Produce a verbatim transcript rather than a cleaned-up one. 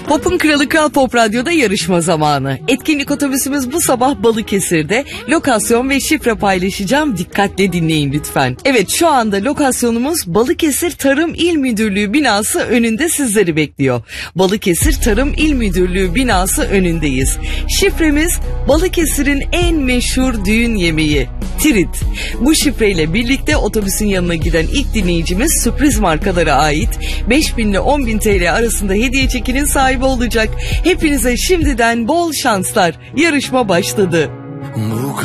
Pop'un Kralı Kral Pop Radyo'da yarışma zamanı. Etkinlik otobüsümüz bu sabah Balıkesir'de. Lokasyon ve şifre paylaşacağım. Dikkatle dinleyin lütfen. Evet, şu anda lokasyonumuz Balıkesir Tarım İl Müdürlüğü binası önünde sizleri bekliyor. Balıkesir Tarım İl Müdürlüğü binası önündeyiz. Şifremiz Balıkesir'in en meşhur düğün yemeği Tirit. Bu şifreyle birlikte otobüsün yanına giden ilk dinleyicimiz sürpriz markalara ait beş bin ile on bin T L arasında hediye çekinin sahibi olacak. Hepinize şimdiden bol şanslar. Yarışma başladı.